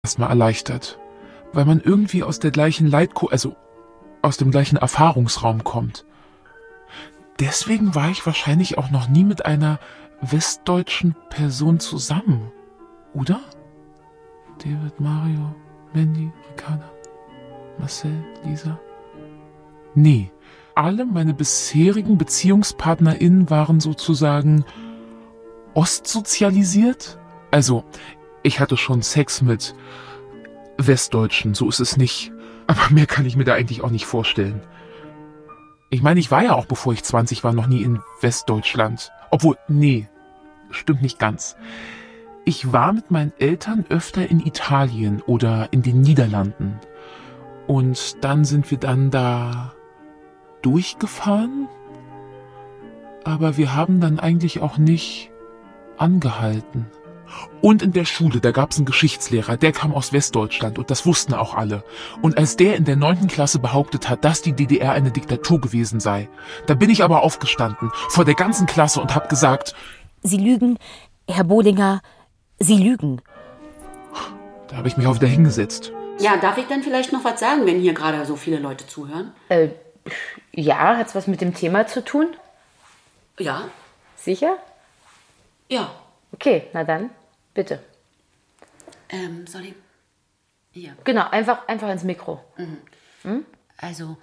erstmal erleichtert, weil man irgendwie aus der gleichen also aus dem gleichen Erfahrungsraum kommt. Deswegen war ich wahrscheinlich auch noch nie mit einer westdeutschen Person zusammen, oder? David, Mario, Mandy, Ricarda, Marcel, Lisa? Nee, alle meine bisherigen BeziehungspartnerInnen waren sozusagen ostsozialisiert. Also, ich hatte schon Sex mit Westdeutschen, so ist es nicht. Aber mehr kann ich mir da eigentlich auch nicht vorstellen. Ich meine, ich war ja auch, bevor ich 20 war, noch nie in Westdeutschland. Obwohl, nee, stimmt nicht ganz. Ich war mit meinen Eltern öfter in Italien oder in den Niederlanden. Und dann sind wir dann da durchgefahren. Aber wir haben dann eigentlich auch nicht angehalten. Und in der Schule, da gab's einen Geschichtslehrer, der kam aus Westdeutschland und das wussten auch alle. Und als der in der 9. Klasse behauptet hat, dass die DDR eine Diktatur gewesen sei, da bin ich aber aufgestanden, vor der ganzen Klasse und hab gesagt: Sie lügen, Herr Bohlinger, Sie lügen. Da habe ich mich auch wieder hingesetzt. Ja, darf ich dann vielleicht noch was sagen, wenn hier gerade so viele Leute zuhören? Ja, hat's was mit dem Thema zu tun? Ja. Sicher? Ja. Okay, na dann, bitte. Soll ich? Hier. Genau, einfach ins Mikro. Also,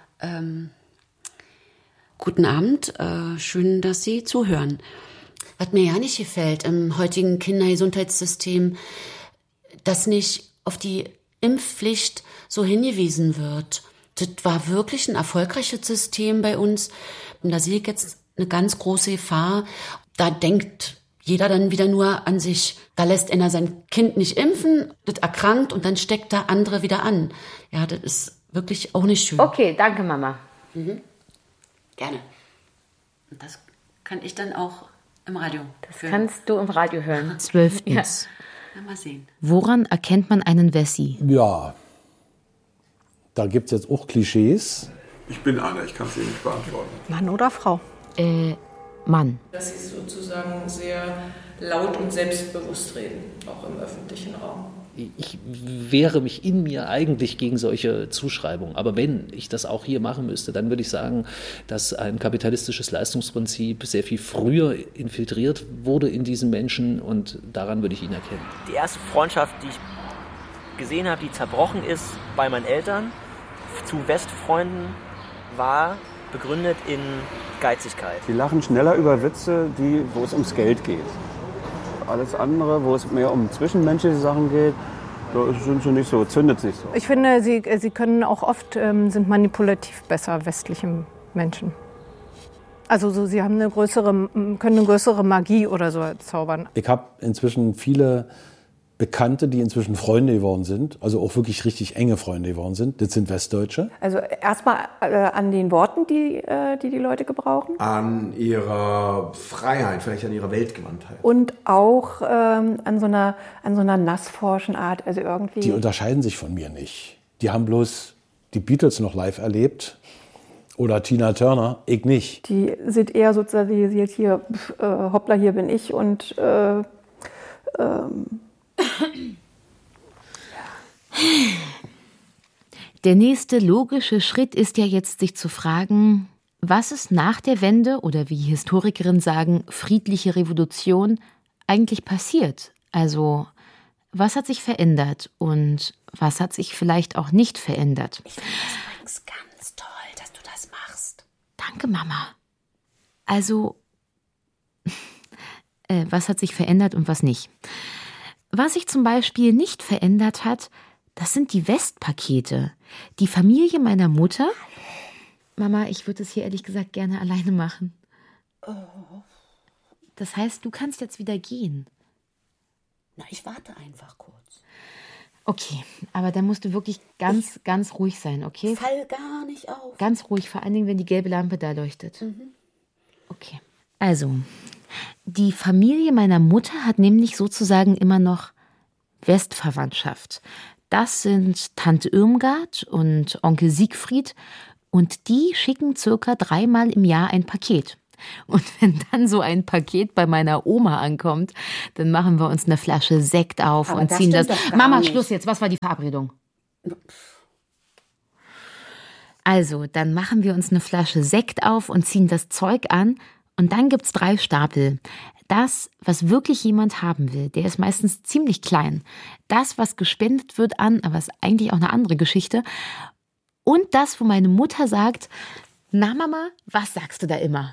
guten Abend, schön, dass Sie zuhören. Was mir ja nicht gefällt im heutigen Kindergesundheitssystem, dass nicht auf die Impfpflicht so hingewiesen wird. Das war wirklich ein erfolgreiches System bei uns. Und da sehe ich jetzt eine ganz große Gefahr. Da denkt jeder dann wieder nur an sich. Da lässt einer sein Kind nicht impfen, das erkrankt und dann steckt da andere wieder an. Ja, das ist wirklich auch nicht schön. Okay, danke, Mama. Gerne. Und das kann ich dann auch im Radio Das kannst du im Radio hören. 12. Ja. Na, mal sehen. Woran erkennt man einen Wessi? Ja, da gibt es jetzt auch Klischees. Ich bin einer, ich kann es Ihnen nicht beantworten. Mann oder Frau? Mann. Dass sie sozusagen sehr laut und selbstbewusst reden, auch im öffentlichen Raum. Ich wehre mich in mir eigentlich gegen solche Zuschreibungen. Aber wenn ich das auch hier machen müsste, dann würde ich sagen, dass ein kapitalistisches Leistungsprinzip sehr viel früher infiltriert wurde in diesen Menschen und daran würde ich ihn erkennen. Die erste Freundschaft, die ich gesehen habe, die zerbrochen ist bei meinen Eltern zu Westfreunden, war begründet in Geizigkeit. Die lachen schneller über Witze, wo es ums Geld geht. Alles andere, wo es mehr um zwischenmenschliche Sachen geht, da sind sie nicht so, zündet nicht so. Ich finde, sie können auch oft, sind manipulativ besser, westliche Menschen. Also so, sie haben können eine größere Magie oder so zaubern. Ich habe inzwischen viele Bekannte, die inzwischen Freunde geworden sind, also auch wirklich richtig enge Freunde geworden sind. Das sind Westdeutsche. Also erstmal an den Worten, die Leute gebrauchen. An ihrer Freiheit, vielleicht an ihrer Weltgewandtheit. Und auch an so einer nassforschen Art. Also irgendwie. Die unterscheiden sich von mir nicht. Die haben bloß die Beatles noch live erlebt oder Tina Turner, ich nicht. Die sind eher sozialisiert hier, hoppla, hier bin ich und Der nächste logische Schritt ist ja jetzt, sich zu fragen, was ist nach der Wende oder wie Historikerinnen sagen, friedliche Revolution eigentlich passiert? Also, was hat sich verändert und was hat sich vielleicht auch nicht verändert? Ich finde das übrigens ganz toll, dass du das machst. Danke, Mama. Also, was hat sich verändert und was nicht? Was sich zum Beispiel nicht verändert hat, das sind die Westpakete. Die Familie meiner Mutter. Mama, ich würde es hier ehrlich gesagt gerne alleine machen. Das heißt, du kannst jetzt wieder gehen. Na, ich warte einfach kurz. Okay, aber dann musst du wirklich ganz ruhig sein, okay? Fall gar nicht auf. Ganz ruhig, vor allen Dingen, wenn die gelbe Lampe da leuchtet. Okay. Also, die Familie meiner Mutter hat nämlich sozusagen immer noch Westverwandtschaft. Das sind Tante Irmgard und Onkel Siegfried und die schicken circa 3-mal im Jahr ein Paket. Und wenn dann so ein Paket bei meiner Oma ankommt, dann machen wir uns eine Flasche Sekt auf und ziehen das. Mama, Schluss jetzt. Was war die Verabredung? Also, dann machen wir uns eine Flasche Sekt auf und ziehen das Zeug an. Und dann gibt's 3 Stapel. Das, was wirklich jemand haben will, der ist meistens ziemlich klein. Das, was gespendet wird an, aber ist eigentlich auch eine andere Geschichte. Und das, wo meine Mutter sagt, na Mama, was sagst du da immer?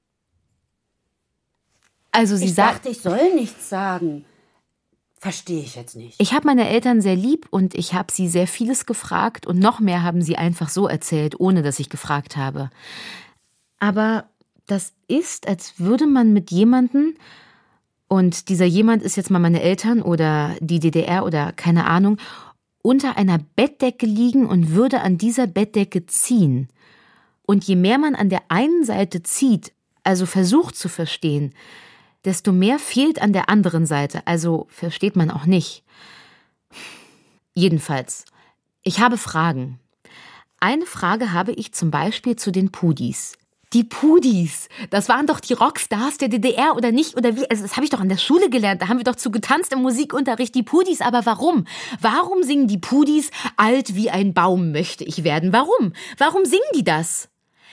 Also sie sagt, ich soll nichts sagen. Verstehe ich jetzt nicht. Ich habe meine Eltern sehr lieb und ich habe sie sehr vieles gefragt und noch mehr haben sie einfach so erzählt, ohne dass ich gefragt habe. Aber das ist, als würde man mit jemandem, und dieser jemand ist jetzt mal meine Eltern oder die DDR oder keine Ahnung, unter einer Bettdecke liegen und würde an dieser Bettdecke ziehen. Und je mehr man an der einen Seite zieht, also versucht zu verstehen, desto mehr fehlt an der anderen Seite, also versteht man auch nicht. Jedenfalls, ich habe Fragen. Eine Frage habe ich zum Beispiel zu den Pudis. Die Pudis, das waren doch die Rockstars der DDR oder nicht? Oder wie? Also das habe ich doch an der Schule gelernt, da haben wir doch zu getanzt im Musikunterricht, die Pudis. Aber warum? Warum singen die Pudis alt wie ein Baum möchte ich werden? Warum? Warum singen die das?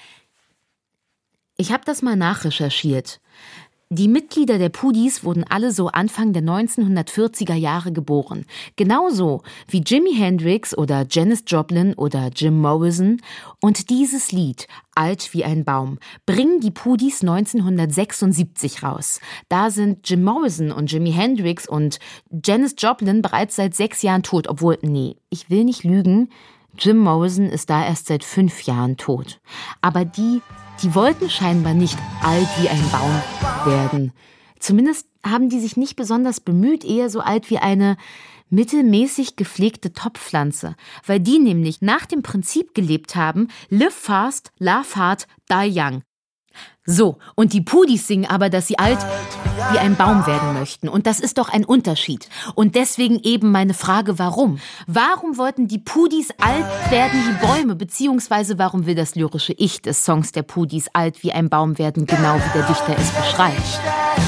Ich habe das mal nachrecherchiert. Die Mitglieder der Pudis wurden alle so Anfang der 1940er Jahre geboren. Genauso wie Jimi Hendrix oder Janis Joplin oder Jim Morrison. Und dieses Lied, Alt wie ein Baum, bringen die Pudis 1976 raus. Da sind Jim Morrison und Jimi Hendrix und Janis Joplin bereits seit 6 Jahren tot. Obwohl, nee, ich will nicht lügen, Jim Morrison ist da erst seit 5 Jahren tot. Aber die wollten scheinbar nicht alt wie ein Baum werden. Zumindest haben die sich nicht besonders bemüht, eher so alt wie eine mittelmäßig gepflegte Topfpflanze, weil die nämlich nach dem Prinzip gelebt haben, live fast, laugh hard, die young. So, und die Pudis singen aber, dass sie alt wie ein Baum werden möchten. Und das ist doch ein Unterschied. Und deswegen eben meine Frage, warum? Warum wollten die Pudis alt werden wie Bäume? Beziehungsweise warum will das lyrische Ich des Songs der Pudis alt wie ein Baum werden, genau wie der Dichter es beschreibt?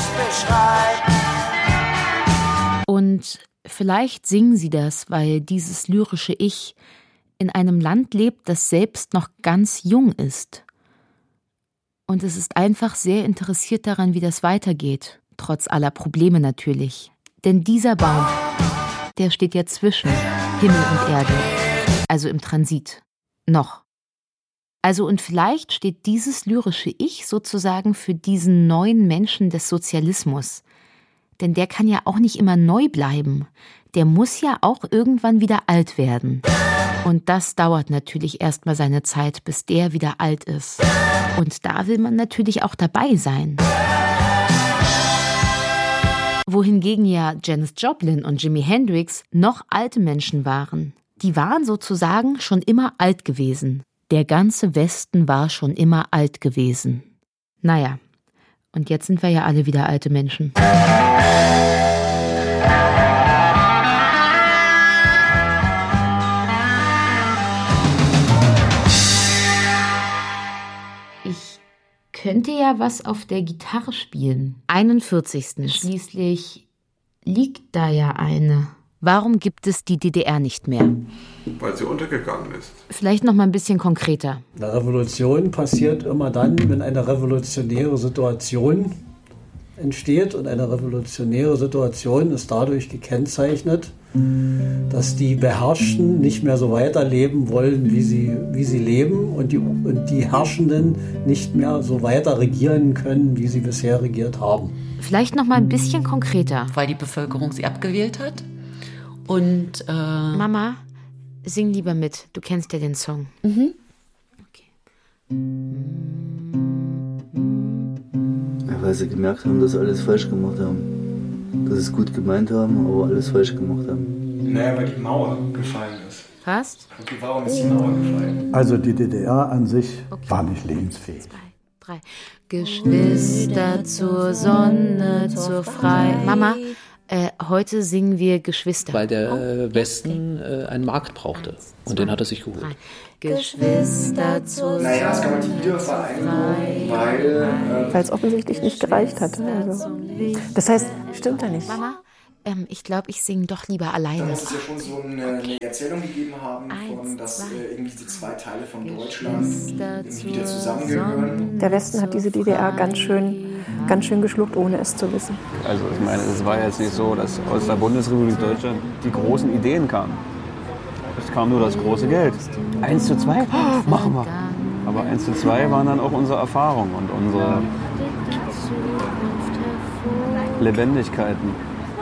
Und vielleicht singen sie das, weil dieses lyrische Ich in einem Land lebt, das selbst noch ganz jung ist. Und es ist einfach sehr interessiert daran, wie das weitergeht. Trotz aller Probleme natürlich. Denn dieser Baum, der steht ja zwischen Himmel und Erde. Also im Transit. Noch. Also und vielleicht steht dieses lyrische Ich sozusagen für diesen neuen Menschen des Sozialismus. Denn der kann ja auch nicht immer neu bleiben. Der muss ja auch irgendwann wieder alt werden. Und das dauert natürlich erstmal seine Zeit, bis der wieder alt ist. Und da will man natürlich auch dabei sein. Wohingegen ja Janis Joplin und Jimi Hendrix noch alte Menschen waren. Die waren sozusagen schon immer alt gewesen. Der ganze Westen war schon immer alt gewesen. Naja, und jetzt sind wir ja alle wieder alte Menschen. Könnte ja was auf der Gitarre spielen. 41. Schließlich liegt da ja eine. Warum gibt es die DDR nicht mehr? Weil sie untergegangen ist. Vielleicht noch mal ein bisschen konkreter. Eine Revolution passiert immer dann, wenn eine revolutionäre Situation entsteht. Und eine revolutionäre Situation ist dadurch gekennzeichnet, dass die Beherrschten nicht mehr so weiterleben wollen, wie sie leben und die Herrschenden nicht mehr so weiter regieren können, wie sie bisher regiert haben. Vielleicht noch mal ein bisschen konkreter. Weil die Bevölkerung sie abgewählt hat. Und Mama, sing lieber mit. Du kennst ja den Song. Mhm. Okay. Ja, weil sie gemerkt haben, dass sie alles falsch gemacht haben. Dass sie es gut gemeint haben, aber alles falsch gemacht haben. Naja, weil die Mauer gefallen ist. Was? Warum ist die Mauer gefallen? Also die DDR an sich war nicht lebensfähig. 2, 3. Geschwister zur Sonne, zur Freiheit. Mama, Heute singen wir Geschwister. Weil der Westen einen Markt brauchte. Und den hat er sich geholt. Geschwister zusammen. Naja, es gab die Wiedervereinigung, weil es offensichtlich nicht gereicht hatte. Also. Das heißt, stimmt da nicht. Mama, ich glaube, ich singe doch lieber alleine. Da muss es ja schon so eine Erzählung gegeben haben, dass irgendwie die zwei Teile von Deutschland irgendwie wieder zusammengehören. Der Westen hat diese DDR ganz schön geschluckt, ohne es zu wissen. Also ich meine, es war jetzt nicht so, dass aus der Bundesrepublik Deutschland die großen Ideen kamen. Es kam nur das große Geld. 1:2? Oh, machen wir. Aber 1:2 waren dann auch unsere Erfahrungen und unsere Lebendigkeiten.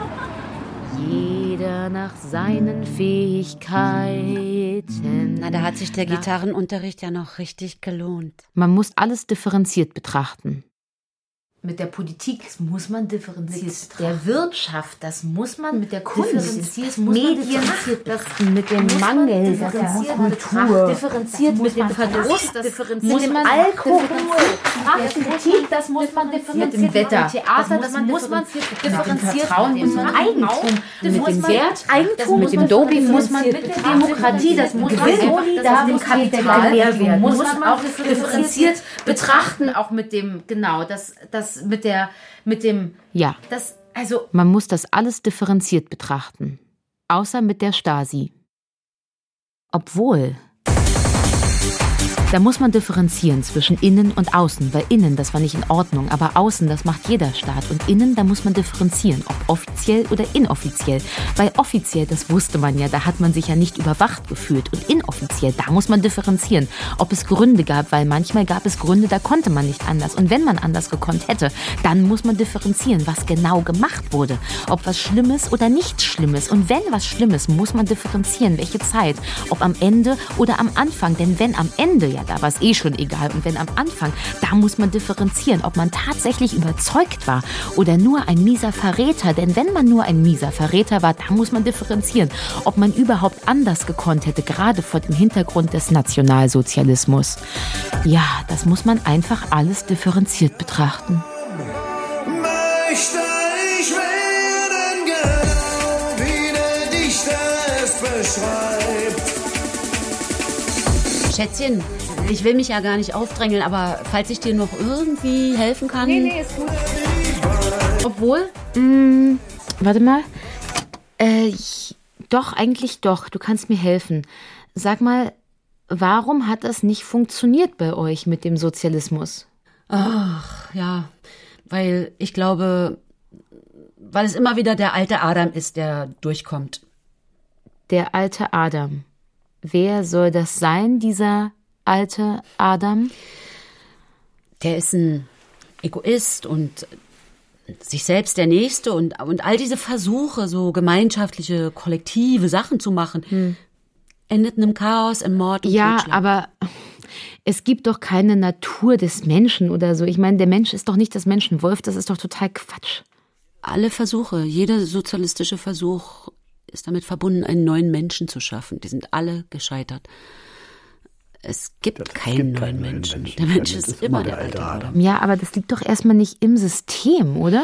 Jeder nach seinen Fähigkeiten. Na, da hat sich der Gitarrenunterricht ja noch richtig gelohnt. Man muss alles differenziert betrachten. Mit der Politik, das muss man differenziert betrachten. Der Wirtschaft, das muss man mit der Kunst, Medien, das mit dem Mangel, das Kultur, differenziert mit dem Verdruss, differenziert mit dem Alkohol, Politik, das muss man differenziert mit dem Wetter, Theater, das muss man differenziert mit dem Eigentum, mit dem Wert, mit dem Doping muss man mit der Demokratie, das muss man dem Kapital, muss man auch differenziert betrachten, auch mit dem, genau, man muss das alles differenziert betrachten. Außer mit der Stasi. Obwohl, da muss man differenzieren zwischen innen und außen, weil innen, das war nicht in Ordnung, aber außen, das macht jeder Staat. Und innen, da muss man differenzieren, ob offiziell oder inoffiziell. Weil offiziell, das wusste man ja, da hat man sich ja nicht überwacht gefühlt. Und inoffiziell, da muss man differenzieren, ob es Gründe gab, weil manchmal gab es Gründe, da konnte man nicht anders. Und wenn man anders gekonnt hätte, dann muss man differenzieren, was genau gemacht wurde. Ob was Schlimmes oder nichts Schlimmes. Und wenn was Schlimmes, muss man differenzieren, welche Zeit. Ob am Ende oder am Anfang. Denn wenn am Ende, ja, da war es schon egal. Und wenn am Anfang, da muss man differenzieren, ob man tatsächlich überzeugt war oder nur ein mieser Verräter. Denn wenn man nur ein mieser Verräter war, da muss man differenzieren, ob man überhaupt anders gekonnt hätte, gerade vor dem Hintergrund des Nationalsozialismus. Ja, das muss man einfach alles differenziert betrachten. Möchte ich werden, genau wie der Dichter es beschreibt. Schätzchen, ich will mich ja gar nicht aufdrängeln, aber falls ich dir noch irgendwie helfen kann... Nee, ist gut. Obwohl, warte mal. Doch, eigentlich doch. Du kannst mir helfen. Sag mal, warum hat das nicht funktioniert bei euch mit dem Sozialismus? Ach, ja, weil ich glaube, weil es immer wieder der alte Adam ist, der durchkommt. Der alte Adam. Wer soll das sein, dieser alte Adam? Der ist ein Egoist und sich selbst der Nächste und all diese Versuche, so gemeinschaftliche, kollektive Sachen zu machen, endet in einem Chaos, im Mord und ja, Totschlag. Aber es gibt doch keine Natur des Menschen oder so. Ich meine, der Mensch ist doch nicht das Menschenwolf, das ist doch total Quatsch. Alle Versuche, jeder sozialistische Versuch ist damit verbunden, einen neuen Menschen zu schaffen. Die sind alle gescheitert. Es gibt keinen neuen Menschen. Der Mensch ist immer der alte Adam. Ja, aber das liegt doch erstmal nicht im System, oder?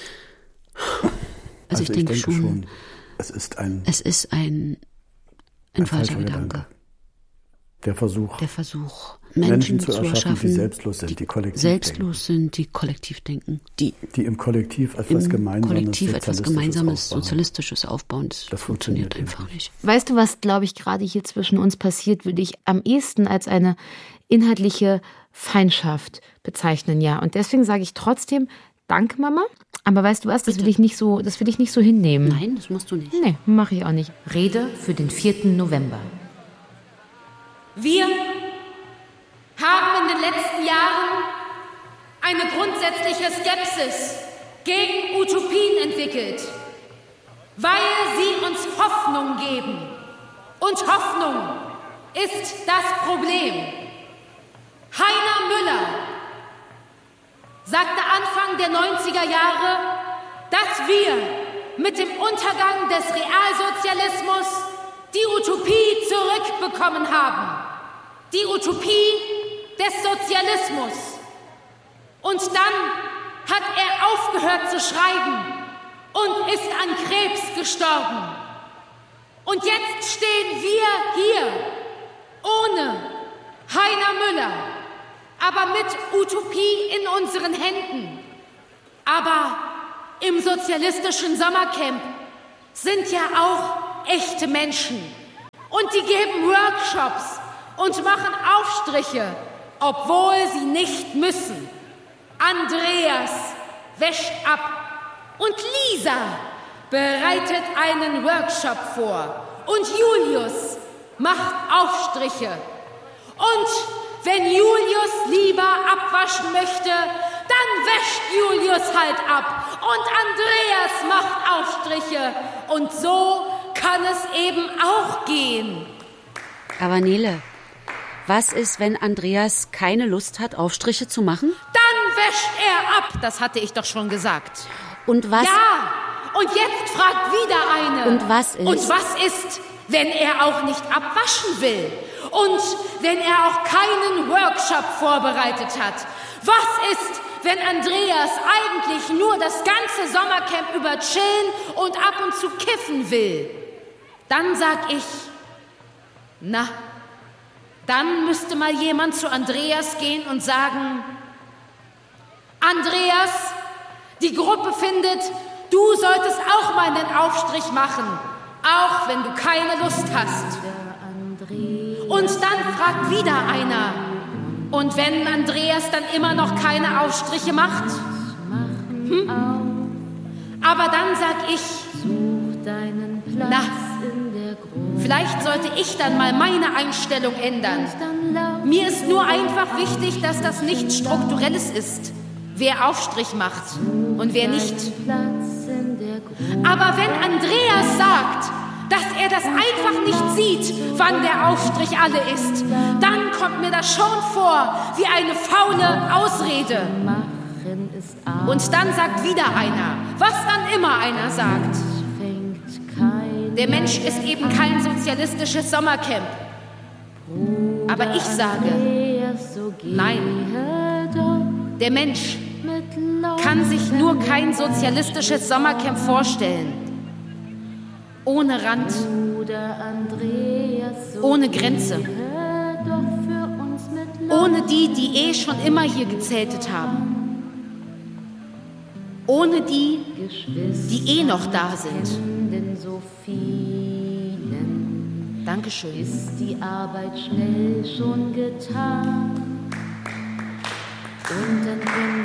Also ich denke schon. Es ist ein falscher Gedanke. Der Versuch, Menschen zu erschaffen, die selbstlos sind, die kollektiv denken. Die im Kollektiv etwas Gemeinsames, Sozialistisches aufbauen. Das funktioniert einfach nicht. Weißt du, was, glaube ich, gerade hier zwischen uns passiert, würde ich am ehesten als eine inhaltliche Feindschaft bezeichnen, ja. Und deswegen sage ich trotzdem, danke, Mama. Aber weißt du was, das will ich nicht so hinnehmen. Nein, das musst du nicht. Nee, mache ich auch nicht. Rede für den 4. November. Wir haben in den letzten Jahren eine grundsätzliche Skepsis gegen Utopien entwickelt, weil sie uns Hoffnung geben. Und Hoffnung ist das Problem. Heiner Müller sagte Anfang der 90er Jahre, dass wir mit dem Untergang des Realsozialismus die Utopie zurückbekommen haben. Die Utopie des Sozialismus. Und dann hat er aufgehört zu schreiben und ist an Krebs gestorben. Und jetzt stehen wir hier, ohne Heiner Müller, aber mit Utopie in unseren Händen. Aber im sozialistischen Sommercamp sind ja auch echte Menschen. Und die geben Workshops und machen Aufstriche, obwohl sie nicht müssen. Andreas wäscht ab und Lisa bereitet einen Workshop vor. Und Julius macht Aufstriche. Und wenn Julius lieber abwaschen möchte, dann wäscht Julius halt ab. Und Andreas macht Aufstriche. Und so kann es eben auch gehen. Aber Nele, was ist, wenn Andreas keine Lust hat, Aufstriche zu machen? Dann wäscht er ab. Das hatte ich doch schon gesagt. Und was? Ja, und jetzt fragt wieder eine. Und was ist? Und was ist, wenn er auch nicht abwaschen will? Und wenn er auch keinen Workshop vorbereitet hat? Was ist, wenn Andreas eigentlich nur das ganze Sommercamp über chillen und ab und zu kiffen will? Dann sag ich, na, dann müsste mal jemand zu Andreas gehen und sagen, Andreas, die Gruppe findet, du solltest auch mal einen Aufstrich machen, auch wenn du keine Lust hast. Und dann fragt wieder einer, und wenn Andreas dann immer noch keine Aufstriche macht? Aber dann sag ich, na, vielleicht sollte ich dann mal meine Einstellung ändern. Mir ist nur einfach wichtig, dass das nichts Strukturelles ist, wer Aufstrich macht und wer nicht. Aber wenn Andreas sagt, dass er das einfach nicht sieht, wann der Aufstrich alle ist, dann kommt mir das schon vor wie eine faule Ausrede. Und dann sagt wieder einer, was dann immer einer sagt. Der Mensch ist eben kein sozialistisches Sommercamp. Aber ich sage, nein, der Mensch kann sich nur kein sozialistisches Sommercamp vorstellen. Ohne Rand, ohne Grenze, ohne die schon immer hier gezeltet haben, ohne die noch da sind. Dankeschön. Ist die Arbeit schnell schon getan und dann